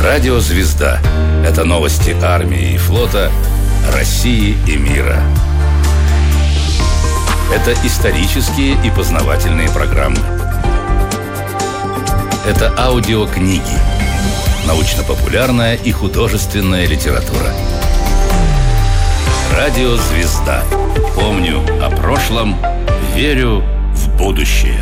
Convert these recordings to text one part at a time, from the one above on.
Радио «Звезда» — это новости армии и флота, России и мира. Это исторические и познавательные программы. Это аудиокниги, научно-популярная и художественная литература. Радио «Звезда». Помню о прошлом, верю в будущее.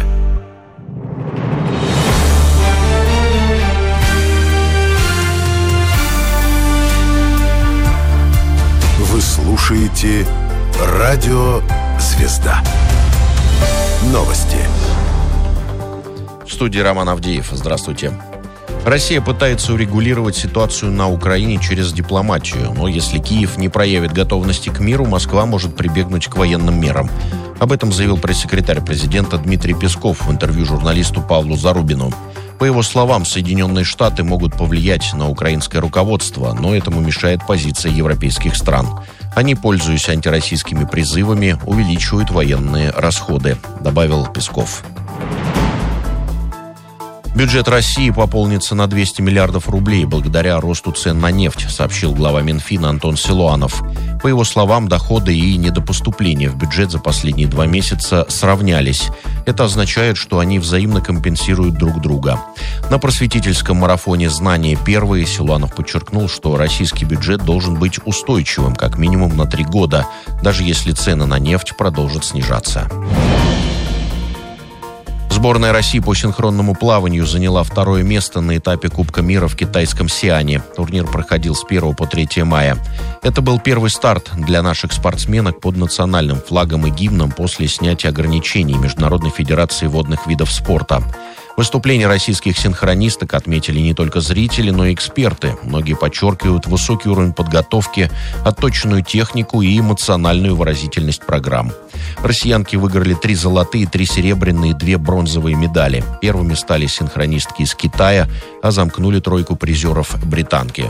Вы слушаете Радио «Звезда». Новости. В студии Роман Авдеев. Здравствуйте. Россия пытается урегулировать ситуацию на Украине через дипломатию, но если Киев не проявит готовности к миру, Москва может прибегнуть к военным мерам. Об этом заявил пресс-секретарь президента Дмитрий Песков в интервью журналисту Павлу Зарубину. По его словам, Соединенные Штаты могут повлиять на украинское руководство, но этому мешает позиция европейских стран. Они, пользуясь антироссийскими призывами, увеличивают военные расходы, добавил Песков. Бюджет России пополнится на 200 миллиардов рублей благодаря росту цен на нефть, сообщил глава Минфина Антон Силуанов. По его словам, доходы и недопоступления в бюджет за последние 2 месяца сравнялись. Это означает, что они взаимно компенсируют друг друга. На просветительском марафоне «Знания первые» Силуанов подчеркнул, что российский бюджет должен быть устойчивым как минимум на 3 года, даже если цены на нефть продолжат снижаться. Сборная России по синхронному плаванию заняла 2-е место на этапе Кубка мира в китайском Сиане. Турнир проходил с 1 по 3 мая. Это был первый старт для наших спортсменок под национальным флагом и гимном после снятия ограничений Международной федерации водных видов спорта. Выступления российских синхронисток отметили не только зрители, но и эксперты. Многие подчеркивают высокий уровень подготовки, отточенную технику и эмоциональную выразительность программ. Россиянки выиграли 3 золотые, 3 серебряные и 2 бронзовые медали. Первыми стали синхронистки из Китая, а замкнули тройку призеров британки.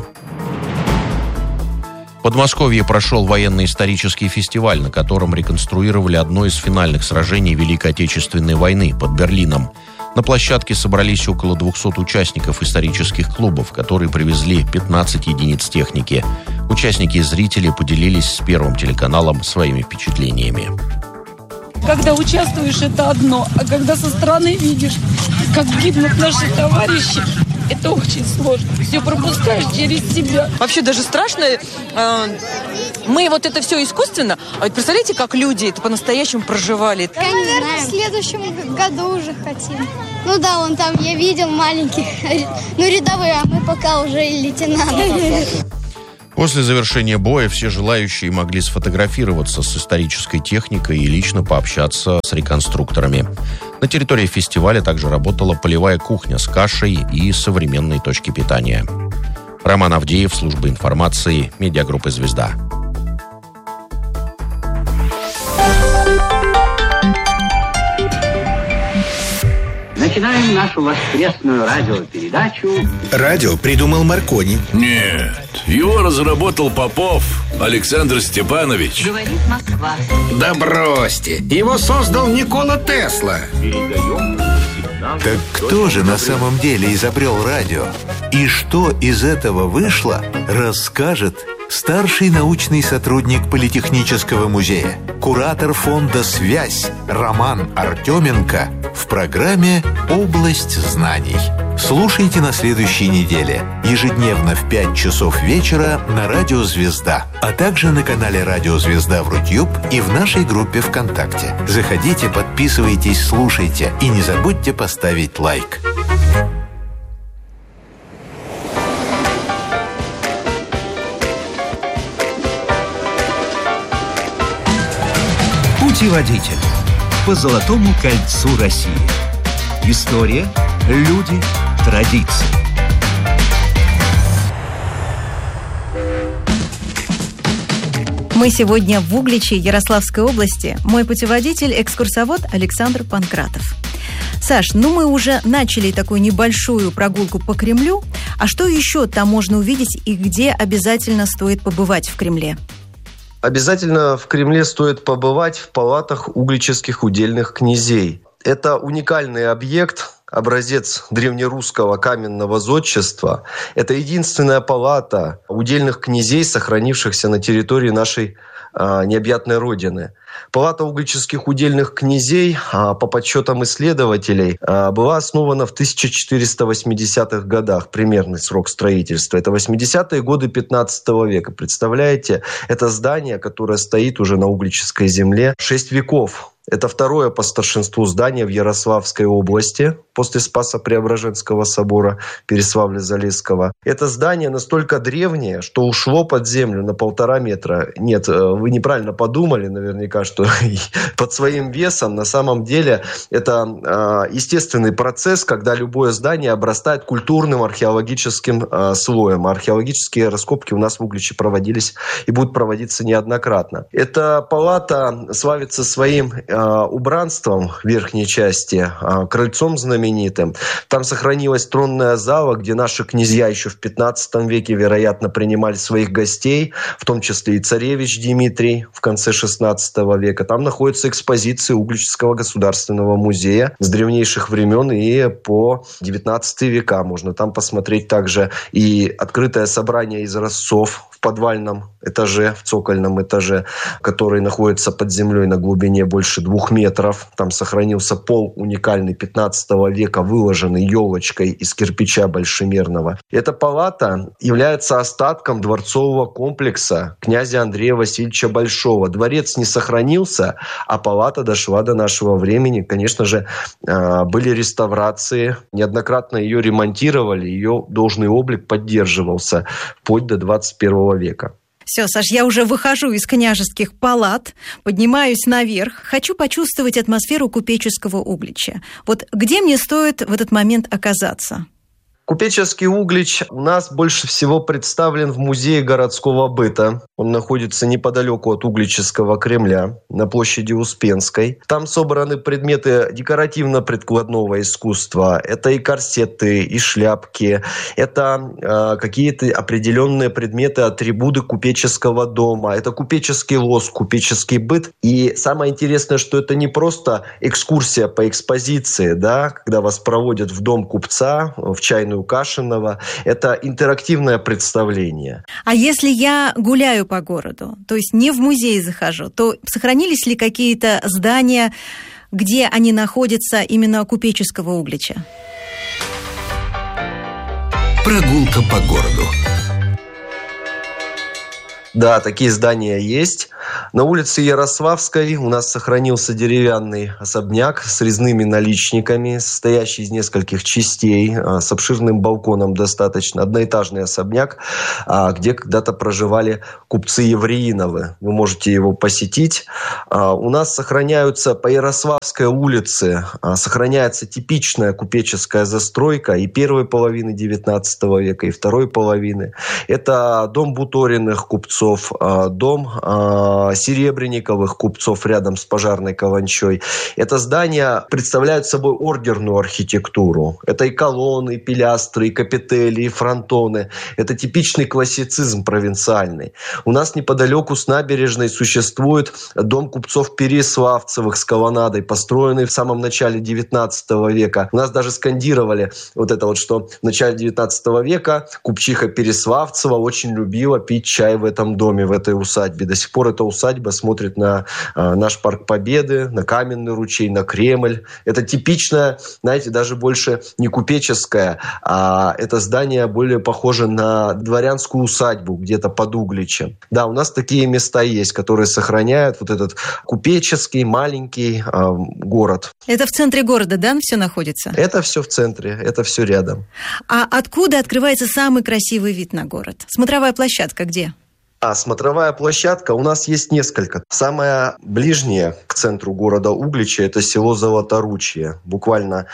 В Подмосковье прошел военно-исторический фестиваль, на котором реконструировали одно из финальных сражений Великой Отечественной войны под Берлином. На площадке собрались около 200 участников исторических клубов, которые привезли 15 единиц техники. Участники и зрители поделились с Первым телеканалом своими впечатлениями. Когда участвуешь, это одно, а когда со стороны видишь, как гибнут наши товарищи, это очень сложно. Все пропускаешь через себя. Вообще даже страшно. Мы вот это все искусственно. А ведь представляете, как люди это по-настоящему проживали? Наверное, в следующем году уже хотим. Ну да, вон там я видел маленьких, рядовые, а мы пока уже лейтенанты. После завершения боя все желающие могли сфотографироваться с исторической техникой и лично пообщаться с реконструкторами. На территории фестиваля также работала полевая кухня с кашей и современные точки питания. Роман Авдеев, служба информации, медиагруппы «Звезда». Начинаем нашу воскресную радиопередачу. Радио придумал Маркони. Нет, его разработал Попов Александр Степанович. Говорит Москва. Да бросьте, его создал Никола Тесла. Так кто же на самом деле изобрел радио? И что из этого вышло, расскажет старший научный сотрудник Политехнического музея, куратор фонда «Связь» Роман Артеменко в программе «Область знаний». Слушайте на следующей неделе, ежедневно в 5 часов вечера на Радио «Звезда», а также на канале Радио «Звезда» в Рутюб и в нашей группе ВКонтакте. Заходите, подписывайтесь, слушайте и не забудьте поставить лайк. Путеводитель по Золотому кольцу России. История, люди, традиции. Мы сегодня в Угличе Ярославской области. Мой путеводитель – экскурсовод Александр Панкратов. Саш, мы уже начали такую небольшую прогулку по Кремлю. А что еще там можно увидеть и где обязательно стоит побывать в Кремле? Обязательно в Кремле стоит побывать в палатах угличских удельных князей. Это уникальный объект, образец древнерусского каменного зодчества. Это единственная палата удельных князей, сохранившихся на территории нашей необъятной родины. Палата угличских удельных князей, по подсчетам исследователей, была основана в 1480-х годах, примерный срок строительства. Это 80-е годы 15 века. Представляете, это здание, которое стоит уже на угличской земле 6 веков. Это второе по старшинству здание в Ярославской области после Спасо-Преображенского собора Переславля-Залесского. Это здание настолько древнее, что ушло под землю на 1,5 метра. Нет, вы неправильно подумали наверняка, что под своим весом. На самом деле это естественный процесс, когда любое здание обрастает культурным археологическим слоем. Археологические раскопки у нас в Угличе проводились и будут проводиться неоднократно. Эта палата славится своим убранством в верхней части, крыльцом знаменитым. Там сохранилась тронная зала, где наши князья еще в 15 веке, вероятно, принимали своих гостей, в том числе и царевич Дмитрий в конце 16 века. Там находятся экспозиции Угличского государственного музея с древнейших времен и по 19 века. Можно там посмотреть также и открытое собрание изразцов в подвальном этаже, в цокольном этаже, который находится под землей на глубине больше 2 метров. Там сохранился пол уникальный 15 века, выложенный елочкой из кирпича большемерного. Эта палата является остатком дворцового комплекса князя Андрея Васильевича Большого. Дворец не сохранился, а палата дошла до нашего времени. Конечно же, были реставрации, неоднократно ее ремонтировали, ее должный облик поддерживался вплоть до 21 века. Все, Саш, я уже выхожу из княжеских палат, поднимаюсь наверх, хочу почувствовать атмосферу купеческого Углича. Вот где мне стоит в этот момент оказаться? Купеческий Углич у нас больше всего представлен в музее городского быта. Он находится неподалеку от Угличского Кремля, на площади Успенской. Там собраны предметы декоративно-прикладного искусства. Это и корсеты, и шляпки. Это какие-то определенные предметы, атрибуты купеческого дома. Это купеческий лоск, купеческий быт. И самое интересное, что это не просто экскурсия по экспозиции, да, когда вас проводят в дом купца, в чайную Кашинова. Это интерактивное представление. А если я гуляю по городу, то есть не в музей захожу, то сохранились ли какие-то здания, где они находятся именно купеческого Углича? Прогулка по городу. Да, такие здания есть. На улице Ярославской у нас сохранился деревянный особняк с резными наличниками, состоящий из нескольких частей, с обширным балконом достаточно. Одноэтажный особняк, где когда-то проживали купцы Евреиновы. Вы можете его посетить. У нас сохраняются по Ярославской улице, сохраняется типичная купеческая застройка и первой половины XIX века, и второй половины. Это дом Буториных купцов, дом Серебренниковых купцов рядом с Пожарной каланчой. Это здания представляют собой ордерную архитектуру. Это и колонны, и пилястры, и капители, и фронтоны. Это типичный классицизм провинциальный. У нас неподалеку с набережной существует дом купцов Переславцевых с колоннадой, построенный в самом начале XIX века. У нас даже скандировали вот это вот, что в начале XIX века купчиха Переславцева очень любила пить чай в этом доме, в этой усадьбе. До сих пор эта усадьба смотрит на наш Парк Победы, на Каменный ручей, на Кремль. Это типичное, знаете, даже больше не купеческое, а это здание более похоже на дворянскую усадьбу где-то под Угличем. Да, у нас такие места есть, которые сохраняют вот этот купеческий маленький город. Это в центре города, да, все находится? Это все в центре, это все рядом. А откуда открывается самый красивый вид на город? Смотровая площадка где? Смотровая площадка у нас есть несколько. Самая ближняя к центру города Углича – это село Золоторучье. Буквально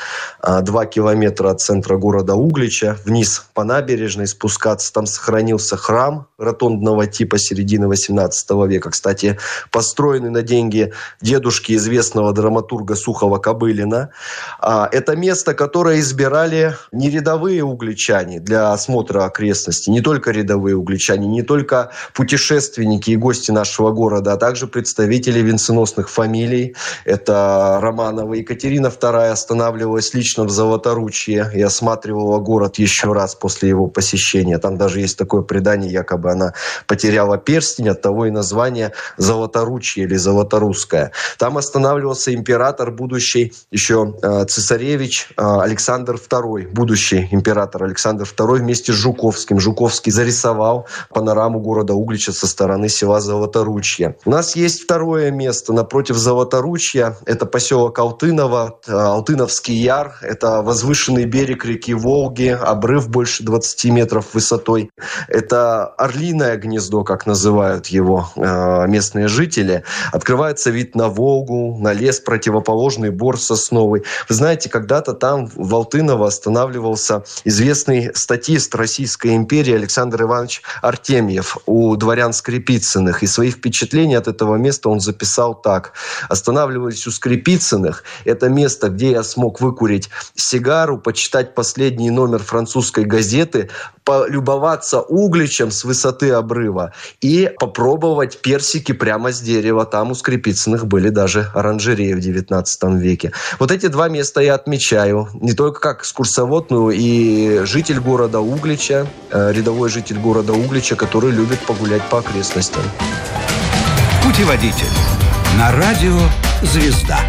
2 километра от центра города Углича. Вниз по набережной спускаться. Там сохранился храм ротондного типа середины XVIII века. Кстати, построенный на деньги дедушки известного драматурга Сухова-Кобылина. Это место, которое избирали не рядовые угличане для осмотра окрестностей. Не только рядовые угличане, не только путешественники и гости нашего города, а также представители венценосных фамилий. Это Романова. Екатерина II останавливалась лично в Золоторучье и осматривала город еще раз после его посещения. Там даже есть такое предание, якобы она потеряла перстень, оттого и название Золоторучье или Золоторусское. Там останавливался император будущий, еще цесаревич Александр II, будущий император Александр II вместе с Жуковским. Жуковский зарисовал панораму города Углича со стороны села Золоторучье. У нас есть второе место напротив Золоторучья. Это поселок Алтыново, Алтыновский яр. Это возвышенный берег реки Волги, обрыв больше 20 метров высотой. Это Орлиное гнездо, как называют его местные жители. Открывается вид на Волгу, на лес, противоположный бор сосновый. Вы знаете, когда-то там в Алтыново останавливался известный статист Российской империи Александр Иванович Артемьев у дворян Скрипицыных. И свои впечатления от этого места он записал так. Останавливались у Скрипицыных. Это место, где я смог выкурить сигару, почитать последний номер французской газеты, полюбоваться Угличем с высоты обрыва и попробовать персики прямо с дерева. Там у Скрипицыных были даже оранжереи в 19 веке. Вот эти два места я отмечаю. Не только как экскурсовод, но и житель города Углича, рядовой житель города Углича, который любит погулять по окрестностям. Путеводитель на радио «Звезда».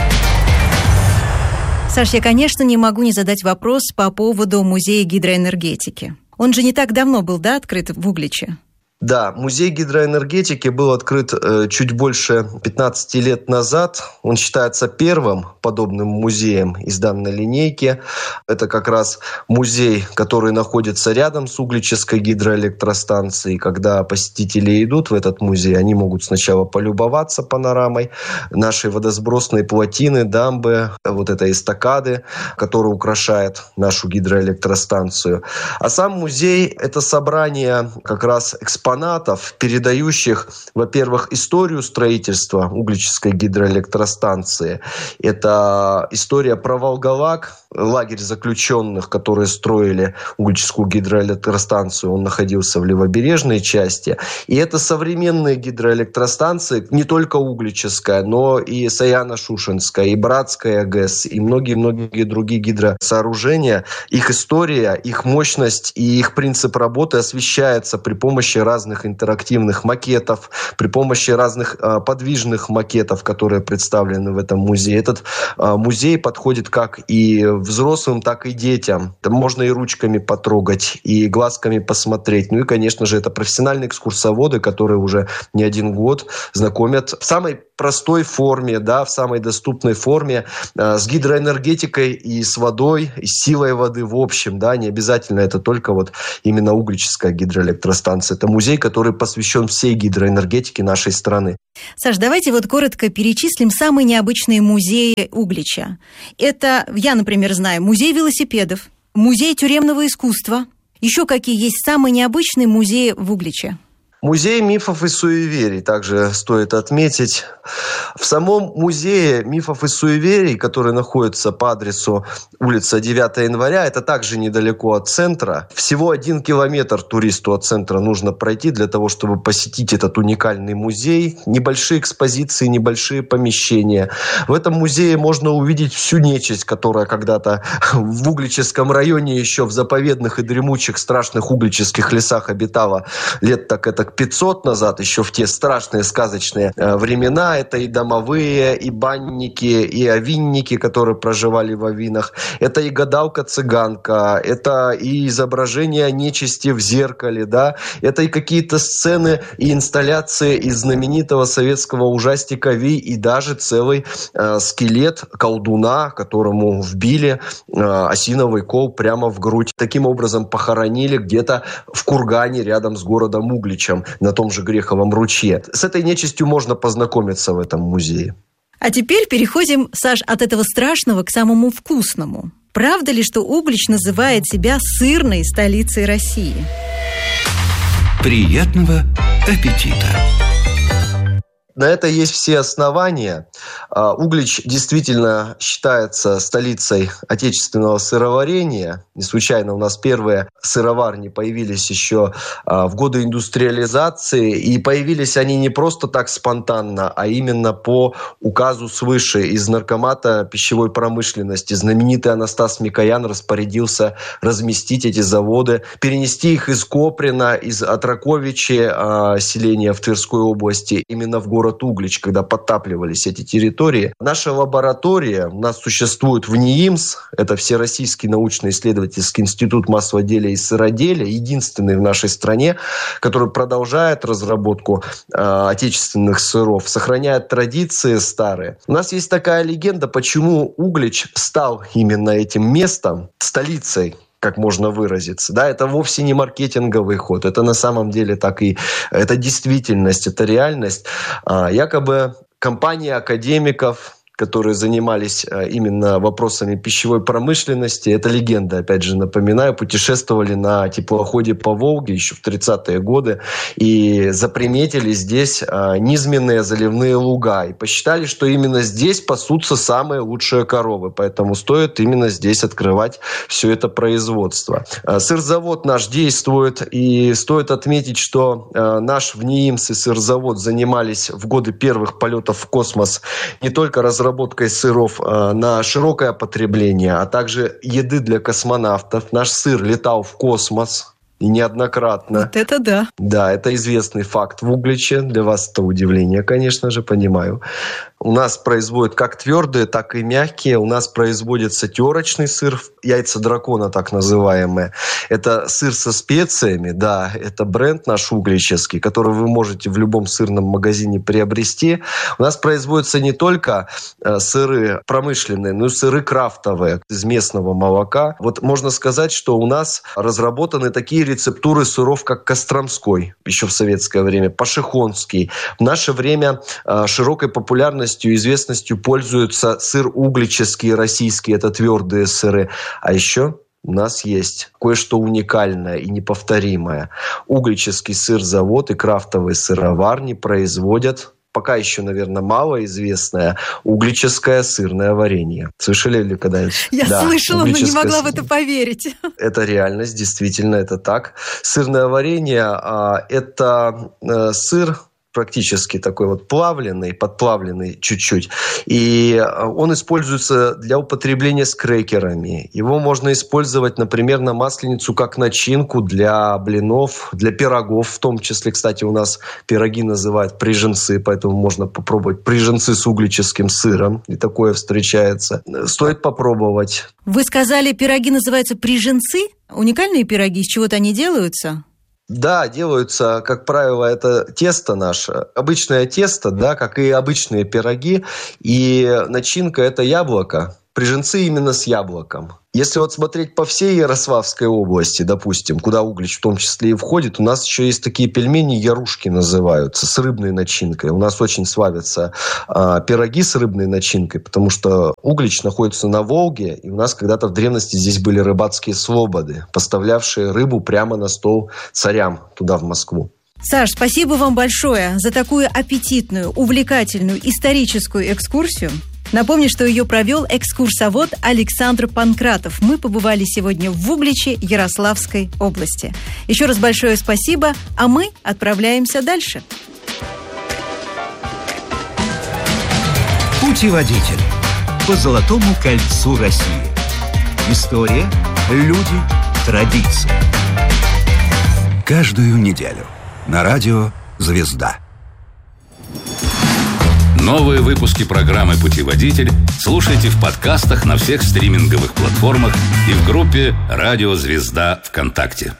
Саш, я, конечно, не могу не задать вопрос по поводу музея гидроэнергетики. Он же не так давно был, да, открыт в Угличе? Да, музей гидроэнергетики был открыт чуть больше 15 лет назад. Он считается первым подобным музеем из данной линейки. Это как раз музей, который находится рядом с Угличской гидроэлектростанцией. Когда посетители идут в этот музей, они могут сначала полюбоваться панорамой нашей водосбросной плотины, дамбы, вот этой эстакады, которая украшает нашу гидроэлектростанцию. А сам музей – это собрание как раз экспонатов, передающих, во-первых, историю строительства Угличской гидроэлектростанции. Это история про Волголаг, лагерь заключенных, которые строили Угличскую гидроэлектростанцию. Он находился в левобережной части. И это современные гидроэлектростанции, не только Угличская, но и Саяно-Шушенская, и Братская ГЭС, и многие-многие другие гидросооружения. Их история, их мощность и их принцип работы освещается при помощи разных интерактивных макетов, при помощи разных подвижных макетов, которые представлены в этом музее. Этот музей подходит как и взрослым, так и детям. Там можно и ручками потрогать, и глазками посмотреть. Ну и, конечно же, это профессиональные экскурсоводы, которые уже не один год знакомят в самой простой форме, да, в самой доступной форме с гидроэнергетикой и с водой, и с силой воды в общем. Да, не обязательно это только вот именно Угличская гидроэлектростанция. Это музей, который посвящен всей гидроэнергетике нашей страны. Саш, давайте вот коротко перечислим самые необычные музеи Углича. Это, я, например, знаю, музей велосипедов, музей тюремного искусства. Еще какие есть самые необычные музеи в Угличе? Музей мифов и суеверий также стоит отметить. В самом музее мифов и суеверий, который находится по адресу улица 9 января, это также недалеко от центра. Всего 1 километр туристу от центра нужно пройти для того, чтобы посетить этот уникальный музей. Небольшие экспозиции, небольшие помещения. В этом музее можно увидеть всю нечисть, которая когда-то в Угличском районе еще в заповедных и дремучих страшных угличских лесах обитала лет так это 500 назад, еще в те страшные сказочные времена. Это и домовые, и банники, и овинники, которые проживали в овинах. Это и гадалка-цыганка, это и изображение нечисти в зеркале, да. Это и какие-то сцены и инсталляции из знаменитого советского ужастика «Вий», и даже целый скелет колдуна, которому вбили осиновый кол прямо в грудь. Таким образом похоронили где-то в кургане рядом с городом Угличем, на том же Греховом ручье. С этой нечистью можно познакомиться в этом музее. А теперь переходим, Саш, от этого страшного к самому вкусному. Правда ли, что Углич называет себя сырной столицей России? Приятного аппетита! На это есть все основания. Углич действительно считается столицей отечественного сыроварения. Не случайно у нас первые сыроварни появились еще в годы индустриализации. И появились они не просто так спонтанно, а именно по указу свыше из Наркомата пищевой промышленности. Знаменитый Анастас Микоян распорядился разместить эти заводы, перенести их из Коприна, из Отраковичи, селения в Тверской области, именно в город Углич, когда подтапливались эти территории. Наша лаборатория у нас существует в НИИМС, это Всероссийский научно-исследовательский институт маслоделия и сыроделия, единственный в нашей стране, который продолжает разработку отечественных сыров, сохраняет традиции старые. У нас есть такая легенда, почему Углич стал именно этим местом, столицей, как можно выразиться. Да, это вовсе не маркетинговый ход. Это на самом деле так и... Это действительность, это реальность. Якобы компания академиков, которые занимались именно вопросами пищевой промышленности, это легенда, опять же, напоминаю, путешествовали на теплоходе по Волге еще в 30-е годы и заприметили здесь низменные заливные луга и посчитали, что именно здесь пасутся самые лучшие коровы, поэтому стоит именно здесь открывать все это производство. Сырзавод наш действует, и стоит отметить, что наш в НИИМС и сырзавод занимались в годы первых полетов в космос не только разработкой сыров на широкое потребление, а также еды для космонавтов. Наш сыр летал в космос. И неоднократно. Вот это да. Да, это известный факт в Угличе. Для вас это удивление, конечно же, понимаю. У нас производят как твердые, так и мягкие. У нас производится терочный сыр, яйца дракона так называемые. Это сыр со специями, да, это бренд наш угличевский, который вы можете в любом сырном магазине приобрести. У нас производятся не только сыры промышленные, но и сыры крафтовые из местного молока. Вот можно сказать, что у нас разработаны такие рецептуры сыров, как Костромской, еще в советское время, Пашихонский. В наше время широкой популярностью и известностью пользуются сыр угличевский, российский, это твердые сыры. А еще у нас есть кое-что уникальное и неповторимое. Угличевский сырзавод и крафтовые сыроварни производят пока еще, наверное, малоизвестное угличевское сырное варенье. Слышали ли когда-нибудь? Я слышала, но не могла в это поверить. Это реальность, действительно, это так. Сырное варенье – это сыр, практически такой вот плавленый, подплавленный чуть-чуть. И он используется для употребления с крекерами. Его можно использовать, например, на масленицу как начинку для блинов, для пирогов. В том числе, кстати, у нас пироги называют приженцы, поэтому можно попробовать приженцы с угличевским сыром. И такое встречается. Стоит попробовать. Вы сказали, пироги называются приженцы? Уникальные пироги, из чего-то они делаются? Да, делаются, как правило, это тесто наше, обычное тесто, да, как и обычные пироги, и начинка – это яблоко, приженцы именно с яблоком. Если вот смотреть по всей Ярославской области, допустим, куда Углич в том числе и входит, у нас еще есть такие пельмени, ярушки называются, с рыбной начинкой. У нас очень славятся пироги с рыбной начинкой, потому что Углич находится на Волге, и у нас когда-то в древности здесь были рыбацкие слободы, поставлявшие рыбу прямо на стол царям туда, в Москву. Саш, спасибо вам большое за такую аппетитную, увлекательную историческую экскурсию. Напомню, что ее провел экскурсовод Александр Панкратов. Мы побывали сегодня в Угличе Ярославской области. Еще раз большое спасибо, а мы отправляемся дальше. Путеводитель по Золотому кольцу России. История, люди, традиции. Каждую неделю на радио «Звезда». Новые выпуски программы «Путеводитель» слушайте в подкастах на всех стриминговых платформах и в группе «Радио Звезда» ВКонтакте.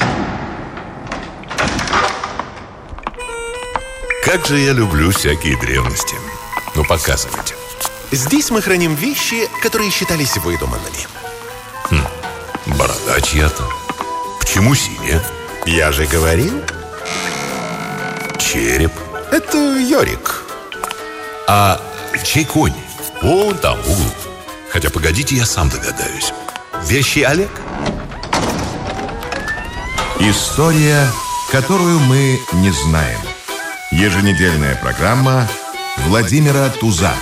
Как же я люблю всякие древности. Ну, показывайте. Здесь мы храним вещи, которые считались выдуманными. Борода чья-то. Почему синяя? Я же говорил. Череп. Это Йорик. А чей конь? Вон там, в углу. Хотя, погодите, я сам догадаюсь. Вещи Олег? История, которую мы не знаем. Еженедельная программа Владимира Туза.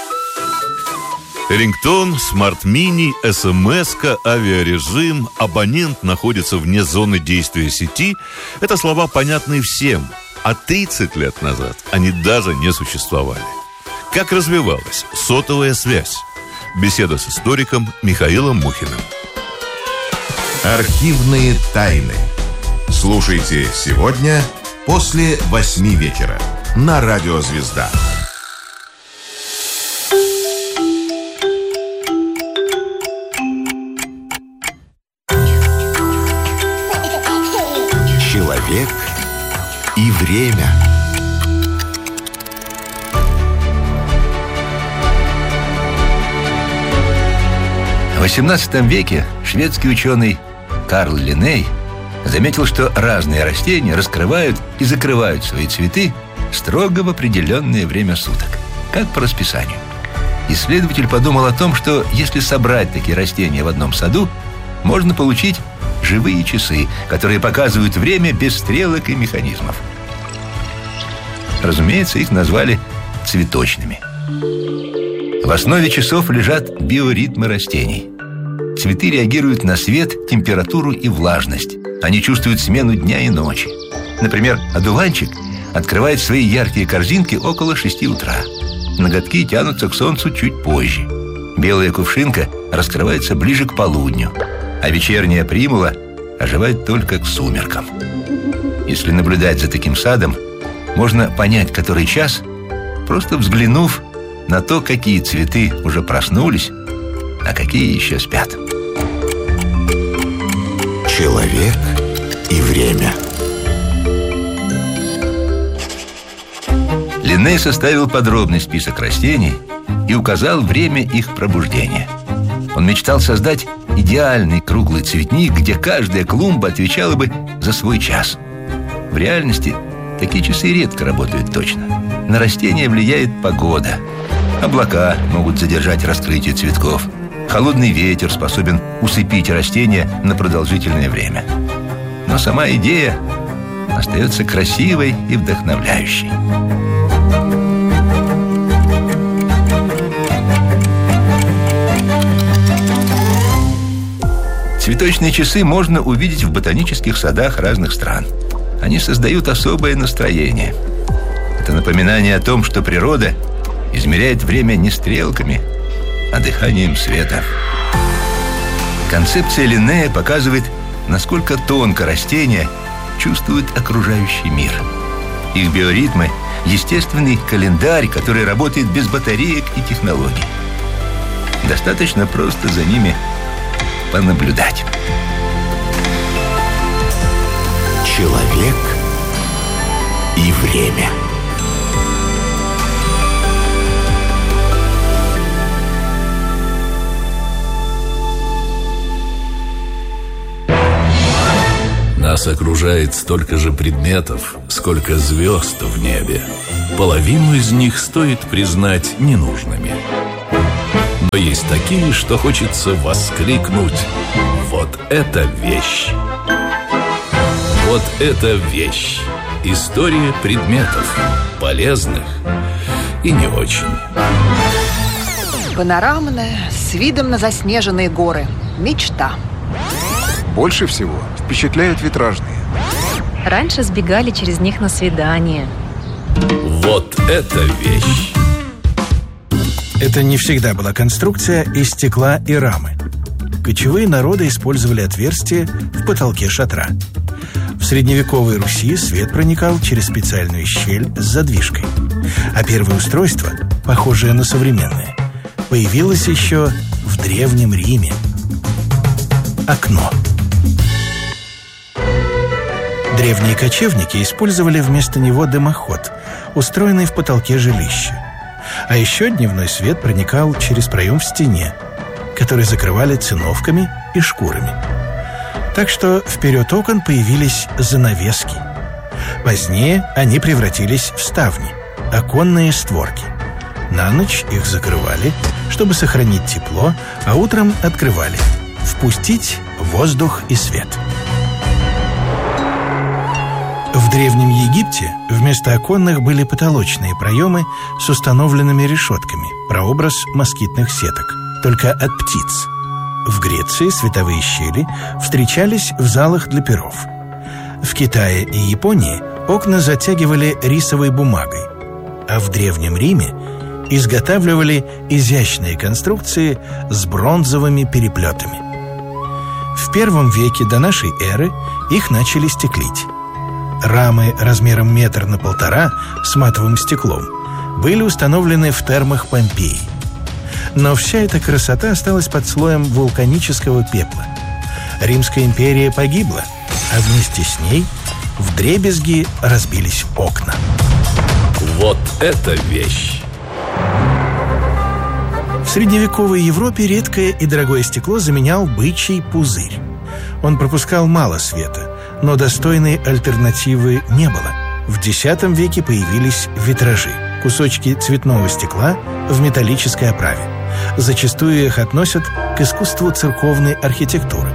Рингтон, смарт-мини, СМС-ка, авиарежим, абонент находится вне зоны действия сети. Это слова, понятные всем. А 30 лет назад они даже не существовали. Как развивалась сотовая связь? Беседа с историком Михаилом Мухиным. Архивные тайны. Слушайте сегодня после 8 вечера на Радио Звезда. Человек и время. В XVIII веке шведский ученый Карл Линней заметил, что разные растения раскрывают и закрывают свои цветы строго в определенное время суток, как по расписанию. Исследователь подумал о том, что если собрать такие растения в одном саду, можно получить живые часы, которые показывают время без стрелок и механизмов. Разумеется, их назвали цветочными. В основе часов лежат биоритмы растений. Цветы реагируют на свет, температуру и влажность. Они чувствуют смену дня и ночи. Например, одуванчик открывает свои яркие корзинки около 6 утра. Ноготки тянутся к солнцу чуть позже. Белая кувшинка раскрывается ближе к полудню, а вечерняя примула оживает только к сумеркам. Если наблюдать за таким садом, можно понять, который час, просто взглянув на то, какие цветы уже проснулись, а какие еще спят. Человек и время. Линней составил подробный список растений и указал время их пробуждения. Он мечтал создать идеальный круглый цветник, где каждая клумба отвечала бы за свой час. В реальности такие часы редко работают точно. На растения влияет погода. Облака могут задержать раскрытие цветков. Холодный ветер способен усыпить растения на продолжительное время. Но сама идея остается красивой и вдохновляющей. Цветочные часы можно увидеть в ботанических садах разных стран. Они создают особое настроение. Это напоминание о том, что природа измеряет время не стрелками, а дыханием света. Концепция Линнея показывает, насколько тонко растения чувствуют окружающий мир. Их биоритмы – естественный календарь, который работает без батареек и технологий. Достаточно просто за ними понаблюдать. Человек и время. Нас окружает столько же предметов, сколько звезд в небе. Половину из них стоит признать ненужными. Но есть такие, что хочется воскликнуть: вот это вещь! Вот это вещь! История предметов, полезных и не очень. Панорамная, с видом на заснеженные горы. Мечта. Больше всего впечатляют витражные. Раньше сбегали через них на свидание. Вот это вещь! Это не всегда была конструкция из стекла и рамы. Кочевые народы использовали отверстия в потолке шатра. В средневековой Руси свет проникал через специальную щель с задвижкой. А первое устройство, похожее на современное, появилось еще в Древнем Риме. Окно. Древние кочевники использовали вместо него дымоход, устроенный в потолке жилища. А еще дневной свет проникал через проем в стене, который закрывали циновками и шкурами. Так что вперед окон появились занавески. Позднее они превратились в ставни, оконные створки. На ночь их закрывали, чтобы сохранить тепло, а утром открывали, впустить воздух и свет. В Древнем Египте вместо оконных были потолочные проемы с установленными решетками, прообраз москитных сеток, только от птиц. В Греции световые щели встречались в залах для перов. В Китае и Японии окна затягивали рисовой бумагой, а в Древнем Риме изготавливали изящные конструкции с бронзовыми переплетами. В первом веке до нашей эры их начали стеклить. Рамы размером 1,5 метра с матовым стеклом были установлены в термах Помпеи. Но вся эта красота осталась под слоем вулканического пепла. Римская империя погибла, а вместе с ней вдребезги разбились окна. Вот это вещь! В средневековой Европе редкое и дорогое стекло заменял бычий пузырь. Он пропускал мало света, но достойной альтернативы не было. В X веке появились витражи – кусочки цветного стекла в металлической оправе. Зачастую их относят к искусству церковной архитектуры.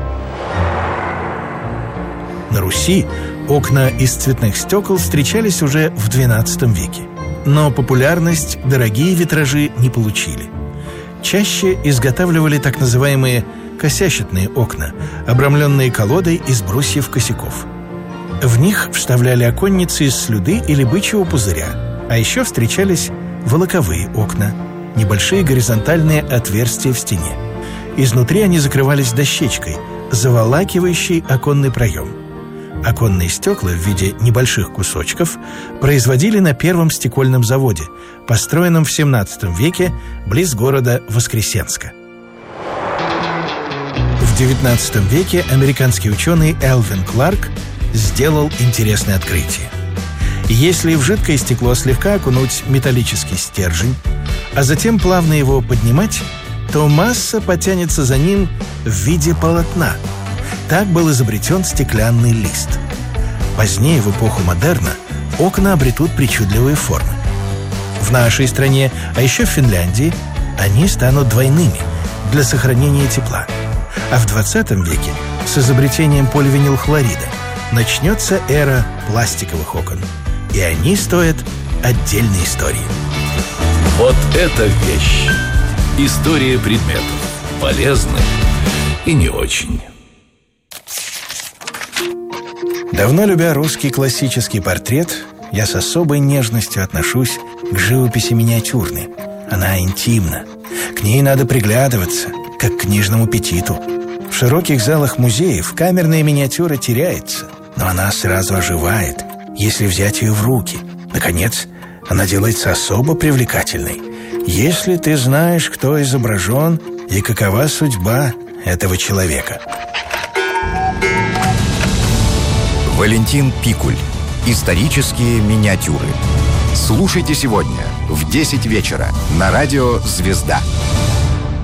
На Руси окна из цветных стекол встречались уже в XII веке. Но популярность дорогие витражи не получили. Чаще изготавливали так называемые косящатные окна, обрамленные колодой из брусьев косяков. В них вставляли оконницы из слюды или бычьего пузыря, а еще встречались волоковые окна, небольшие горизонтальные отверстия в стене. Изнутри они закрывались дощечкой, заволакивающей оконный проем. Оконные стекла в виде небольших кусочков производили на первом стекольном заводе, построенном в XVII веке близ города Воскресенска. В XIX веке американский ученый Элвин Кларк сделал интересное открытие. Если в жидкое стекло слегка окунуть металлический стержень, а затем плавно его поднимать, то масса потянется за ним в виде полотна. Так был изобретен стеклянный лист. Позднее, в эпоху модерна, окна обретут причудливые формы. В нашей стране, а еще в Финляндии, они станут двойными для сохранения тепла. А в 20 веке с изобретением поливинилхлорида начнется эра пластиковых окон. И они стоят отдельной истории. Вот это вещь! История предметов. Полезных и не очень. Давно любя русский классический портрет, я с особой нежностью отношусь к живописи миниатюрной. Она интимна. К ней надо приглядываться, как к книжному петиту. В широких залах музеев камерная миниатюра теряется, но она сразу оживает, если взять ее в руки. Наконец, она делается особо привлекательной, если ты знаешь, кто изображен и какова судьба этого человека. Валентин Пикуль. Исторические миниатюры. Слушайте сегодня в 10 вечера на радио «Звезда».